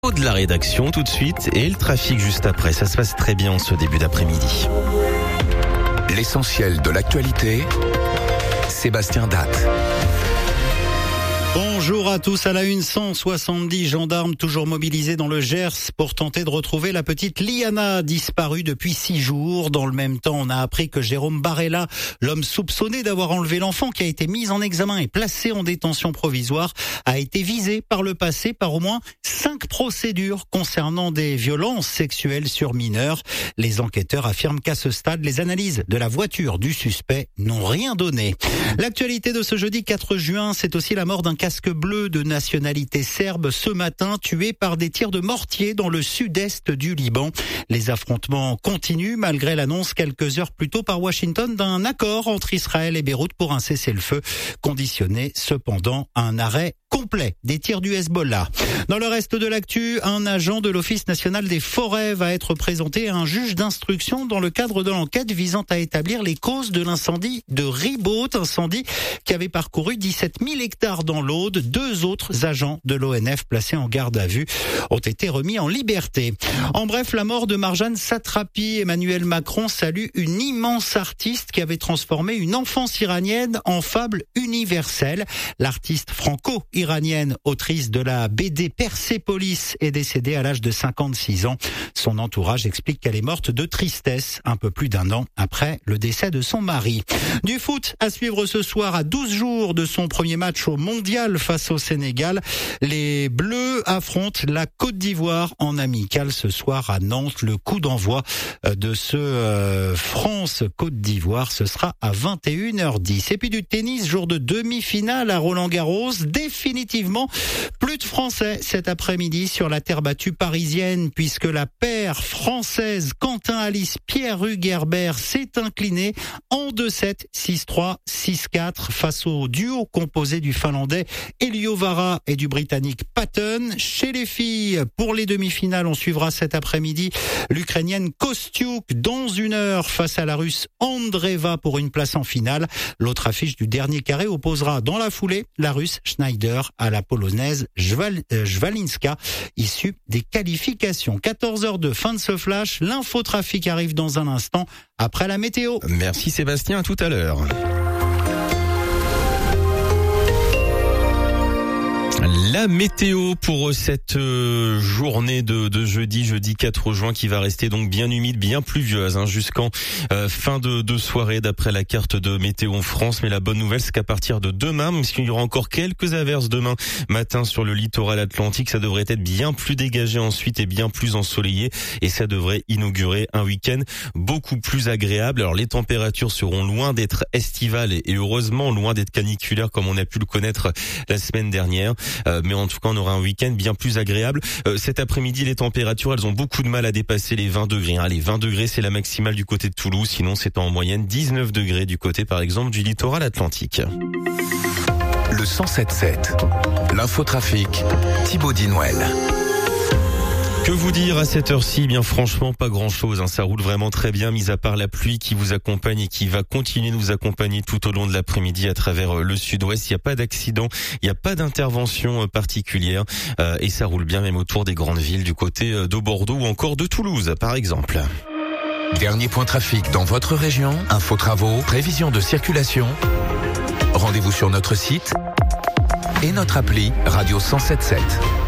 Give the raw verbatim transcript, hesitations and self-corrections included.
De la rédaction tout de suite et le trafic juste après. Ça se passe très bien en ce début d'après-midi. L'essentiel de l'actualité, Sébastien Datte. Bonjour à tous. À la une, cent soixante-dix gendarmes toujours mobilisés dans le Gers pour tenter de retrouver la petite Liana, disparue depuis six jours. Dans le même temps, on a appris que Jérôme Barella, l'homme soupçonné d'avoir enlevé l'enfant qui a été mis en examen et placé en détention provisoire, a été visé par le passé par au moins cinq procédures concernant des violences sexuelles sur mineurs. Les enquêteurs affirment qu'à ce stade, les analyses de la voiture du suspect n'ont rien donné. L'actualité de ce jeudi quatre juin, c'est aussi la mort d'un casque bleu de nationalité serbe ce matin, tué par des tirs de mortier dans le sud-est du Liban. Les affrontements continuent malgré l'annonce quelques heures plus tôt par Washington d'un accord entre Israël et Beyrouth pour un cessez-le-feu, conditionné cependant à un arrêt complet des tirs du Hezbollah. Dans le reste de l'actu, un agent de l'Office national des forêts va être présenté à un juge d'instruction dans le cadre de l'enquête visant à établir les causes de l'incendie de Ribaute, incendie qui avait parcouru dix-sept mille hectares dans l'Aude. Deux autres agents de l'O N F placés en garde à vue ont été remis en liberté. En bref, la mort de Marjane Satrapi. Emmanuel Macron salue une immense artiste qui avait transformé une enfance iranienne en fable universelle. L'artiste franco-iranienne, autrice de la B D Persépolis, est décédée à l'âge de cinquante-six ans. Son entourage explique qu'elle est morte de tristesse un peu plus d'un an après le décès de son mari. Du foot à suivre ce soir à douze jours de son premier match au mondial face au Sénégal. Les Bleus affrontent la Côte d'Ivoire en amical ce soir à Nantes. Le coup d'envoi de ce euh, France-Côte d'Ivoire, ce sera à vingt et une heures dix. Et puis du tennis, jour de demi-finale à Roland-Garros. Définitivement, plus de Français cet après-midi sur la terre battue parisienne, puisque la paire française Quentin Alice Pierre Hugerbert s'est inclinée en deux sept, six trois, six quatre face au duo composé du Finlandais Eliovara et du Britannique Patton. Chez les filles, pour les demi-finales, on suivra cet après-midi l'Ukrainienne Kostiuk dans une heure face à la Russe Andreeva pour une place en finale. L'autre affiche du dernier carré opposera dans la foulée la Russe Schneider à la Polonaise Jval, euh, Jwalinska, issue des qualifications. quatorze heures deux, fin de ce flash. L'infotrafic arrive dans un instant après la météo. Merci Sébastien, à tout à l'heure. La météo pour cette euh, journée de, de jeudi, jeudi quatre juin, qui va rester donc bien humide, bien pluvieuse hein, jusqu'en euh, fin de, de soirée d'après la carte de Météo France. Mais la bonne nouvelle, c'est qu'à partir de demain, même s'il y aura encore quelques averses demain matin sur le littoral atlantique, ça devrait être bien plus dégagé ensuite et bien plus ensoleillé, et ça devrait inaugurer un week-end beaucoup plus agréable. Alors les températures seront loin d'être estivales et, et heureusement loin d'être caniculaires comme on a pu le connaître la semaine dernière. Euh, mais en tout cas, on aura un week-end bien plus agréable. Euh, cet après-midi, les températures, elles ont beaucoup de mal à dépasser les vingt degrés. Hein. Les vingt degrés, c'est la maximale du côté de Toulouse. Sinon, c'est en moyenne dix-neuf degrés du côté, par exemple, du littoral atlantique. Le cent sept sept, l'infotrafic, Thibaut Dinouel. Que vous dire à cette heure-ci? Bien franchement, pas grand-chose. Hein. Ça roule vraiment très bien, mis à part la pluie qui vous accompagne et qui va continuer de vous accompagner tout au long de l'après-midi à travers le sud-ouest. Il n'y a pas d'accident, il n'y a pas d'intervention particulière euh, et ça roule bien même autour des grandes villes du côté de Bordeaux ou encore de Toulouse, par exemple. Dernier point trafic dans votre région, info travaux, prévision de circulation. Rendez-vous sur notre site et notre appli Radio cent sept sept.